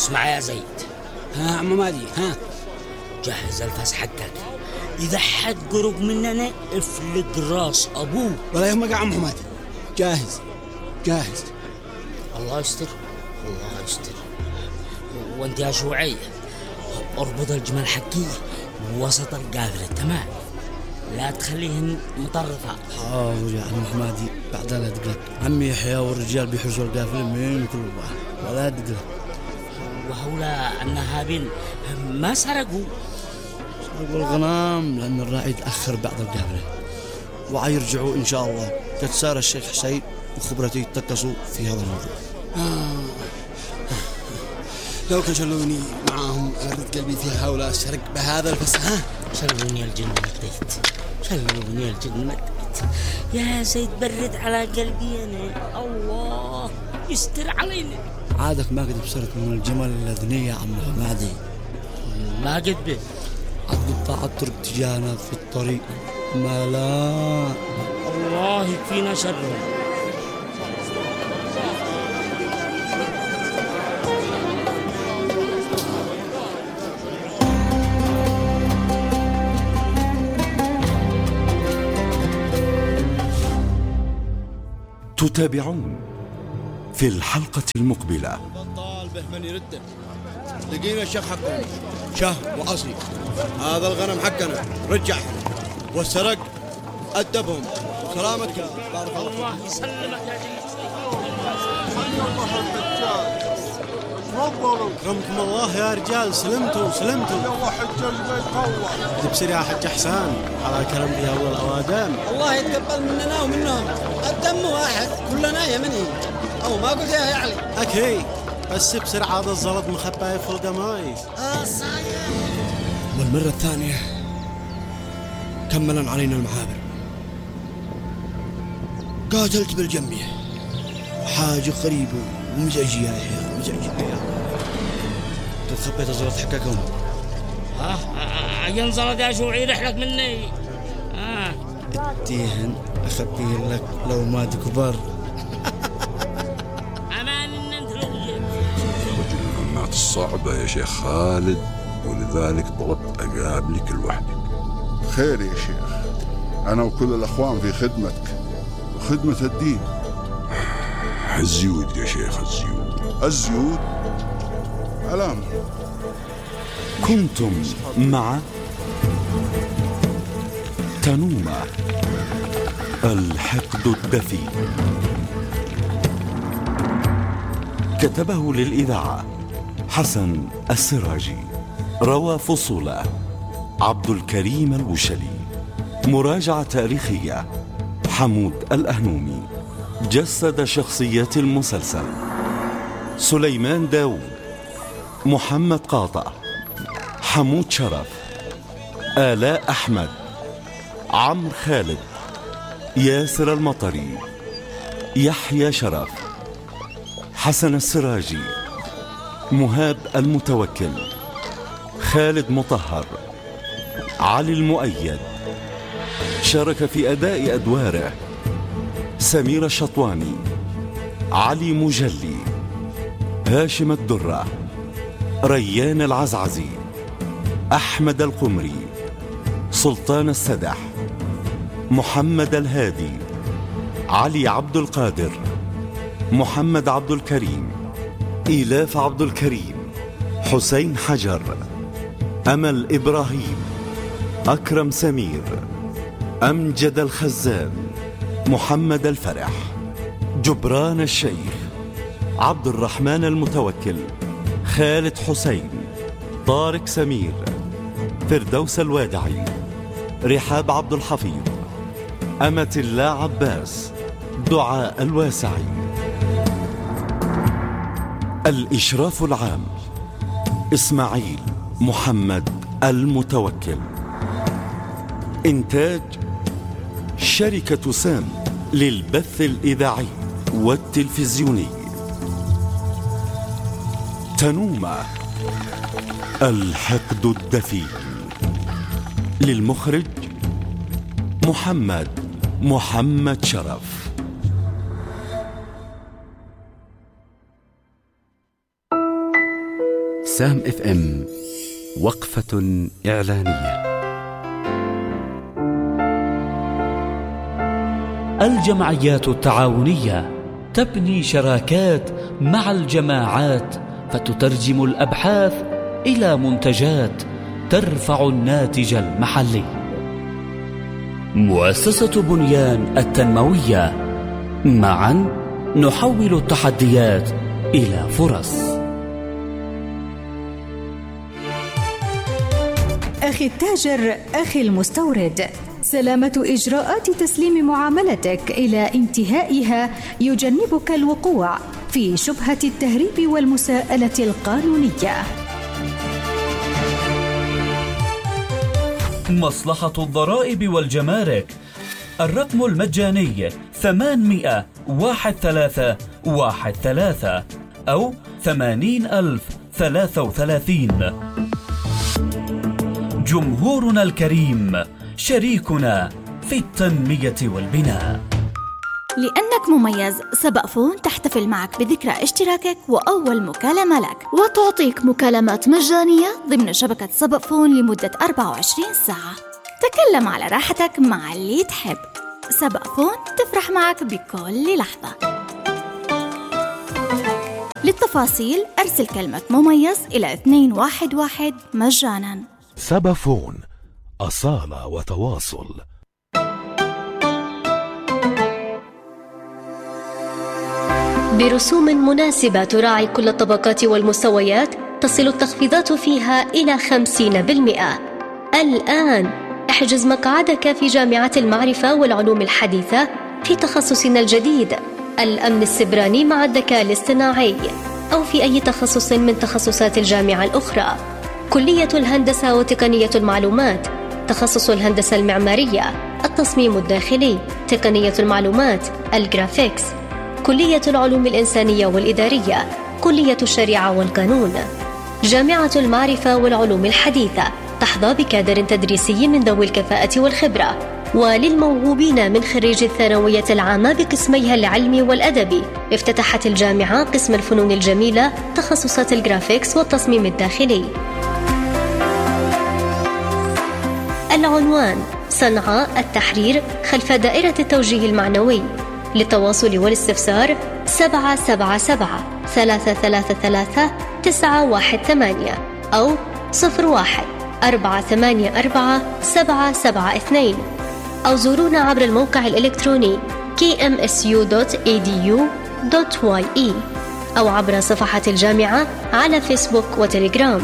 اسمع يا زيد. ها عم مادي، ها جهز الفاس حقك، إذا حد قرب مننا افلق راس أبوه. ولا يهمك يا عم حماد، جاهز جاهز. الله يستر الله يستر. وانت يا شوعية اربط الجمل حقي وسط القافلة، تمام؟ لا تخليهن مطرفة. حاضر يا عم حمادي، بعدها لا تقلق. عمي يحيى والرجال بيحوزوا القافلة من كل واحد، ولا تقلق. وهؤلاء النهابين ما سرقوا الغنم لأن الراعي تأخر بعد القافلة، وعيرجعوا إن شاء الله. قد سار الشيخ حسين وخبرتي يتكسوا في هذا الموضوع. لو كان شلوني معاهم أرد قلبي في هؤلاء الشرق بهذا الفس. ها شلوني الجنة مديت، شلوني الجنة مديت يا سيد، برد على قلبي أنا. الله يستر علينا. عادك ما قد بصرت من الجمل اللذنية يا عم حمادي، ما قد به عاد قطع الطرق تجانا في الطريق، ما لا الله يكفينا شره. تتابعون في الحلقة المقبلة. بطال به من يرده، لقينا الشيخ حقهم شه وعصي. هذا الغنم حقنا رجع، والسرق أدبهم. سلامتك بارك الله. الله يسلمك يا جنة. أكرمكم الله يا رجال، سلمتوا يلا حج البيت طول. بسر يا حج حسان على كلام في أول الأوادم. الله يتقبل مننا ومنهم، الدم واحد كلنا يمني، أو ما قلت يا علي. أكيد بس بسر عاد الزلط مخباي في القمايس. صحيح. والمرة الثانية كملا علينا المعابر، قاتلت بالجنبية وحاجة قريبة ومزعجية يا حيا، مزعجية. تخبيت الزلط حقكم. ينزل يا شوعي رحلك مني. اتيهن أخبيه لك لو ما تكبر. أمان إن أنت رجل. رجل المهمات الصعبة يا شيخ خالد، ولذلك طلبت أقابلك لوحدك. خير يا شيخ، أنا وكل الأخوان في خدمتك وخدمة الدين. الزيود يا شيخ، الزيود. الزيود علامة. كنتم مع تنومة الحقد الدفي، كتبه للإذاعة حسن السراجي، روى فصوله عبد الكريم الوشلي، مراجعة تاريخية حمود الأهنومي، جسد شخصيات المسلسل سليمان داود، محمد قاطع، حمود شرف، آلاء أحمد، عمرو خالد، ياسر المطري، يحيى شرف، حسن السراجي، مهاب المتوكل، خالد مطهر، علي المؤيد. شارك في أداء أدواره سمير الشطواني، علي مجلي، هاشم الدرة، ريان العزعزي، أحمد القمري، سلطان السدح، محمد الهادي، علي عبد القادر، محمد عبد الكريم، إيلاف عبد الكريم، حسين حجر، أمل إبراهيم، أكرم سمير، أمجد الخزان، محمد الفرح، جبران الشيخ، عبد الرحمن المتوكل، خالد حسين، طارق سمير، فردوس الوادعي، رحاب عبد الحفيظ، أمة الله عباس، دعاء الواسعي. الإشراف العام إسماعيل محمد المتوكل. إنتاج شركة سام للبث الإذاعي والتلفزيوني. تنومة الحقد الدفي. للمخرج محمد شرف. سام اف ام وقفة إعلانية. الجمعيات التعاونية تبني شراكات مع الجماعات فتترجم الأبحاث إلى منتجات ترفع الناتج المحلي. مؤسسة بنيان التنموية، معا نحول التحديات إلى فرص. أخي التاجر، أخي المستورد، سلامة إجراءات تسليم معاملتك إلى انتهائها يجنبك الوقوع في شبهة التهريب والمساءلة القانونية. مصلحة الضرائب والجمارك، الرقم المجاني 800-1313 أو 80,033. جمهورنا الكريم، شريكنا في التنمية والبناء. لأنك مميز، سبق فون تحتفل معك بذكرى اشتراكك وأول مكالمة لك، وتعطيك مكالمات مجانية ضمن شبكة سبق فون لمدة 24 ساعة. تكلم على راحتك مع اللي تحب. سبق فون تفرح معك بكل لحظة. للتفاصيل أرسل كلمة مميز إلى 211 مجانا. سبق فون، أصالة وتواصل. برسوم مناسبة تراعي كل الطبقات والمستويات، تصل التخفيضات فيها إلى 50%. الآن احجز مقعدك في جامعة المعرفة والعلوم الحديثة في تخصصنا الجديد الأمن السبراني مع الذكاء الاصطناعي، أو في أي تخصص من تخصصات الجامعة الأخرى. كلية الهندسة وتقنية المعلومات، تخصص الهندسة المعمارية، التصميم الداخلي، تقنية المعلومات، الجرافيكس. كلية العلوم الإنسانية والإدارية، كلية الشريعة والقانون. جامعة المعرفة والعلوم الحديثة تحظى بكادر تدريسي من ذوي الكفاءة والخبرة. وللموهوبين من خريج الثانوية العامة بقسميها العلمي والأدبي، افتتحت الجامعة قسم الفنون الجميلة، تخصصات الجرافيكس والتصميم الداخلي. العنوان: صنعاء التحرير خلف دائرة التوجيه المعنوي. للتواصل والاستفسار 777-333-918 أو 01-484-772 أو زورونا عبر الموقع الإلكتروني kmsu.edu.ye أو عبر صفحة الجامعة على فيسبوك وتليجرام.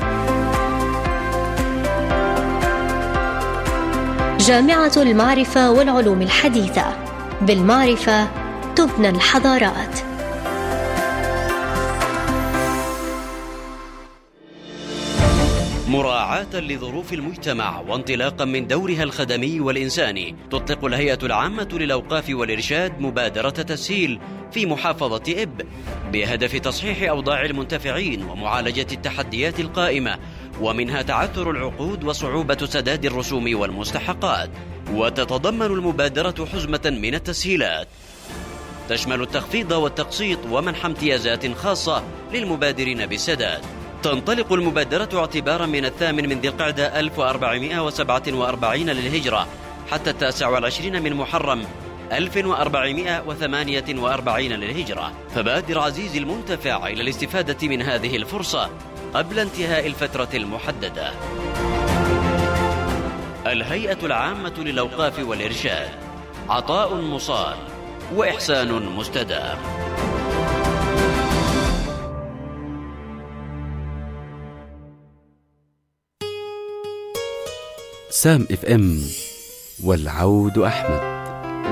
جامعة المعرفة والعلوم الحديثة، بالمعرفة تبنى الحضارات. مراعاة لظروف المجتمع وانطلاقا من دورها الخدمي والإنساني، تطلق الهيئة العامة للأوقاف والإرشاد مبادرة تسهيل في محافظة إب بهدف تصحيح أوضاع المنتفعين ومعالجة التحديات القائمة، ومنها تعثر العقود وصعوبة سداد الرسوم والمستحقات. وتتضمن المبادرة حزمة من التسهيلات تشمل التخفيض والتقسيط ومنح امتيازات خاصة للمبادرين بالسداد. تنطلق المبادرة اعتبارا من 8 ذي القعدة 1447 للهجرة حتى 29 من محرم 1448 للهجرة. فبادر عزيزي المنتفع إلى الاستفادة من هذه الفرصة قبل انتهاء الفترة المحددة. الهيئة العامة للأوقاف والإرشاد، عطاء مصال وإحسان مستدام. سام اف ام، والعود أحمد.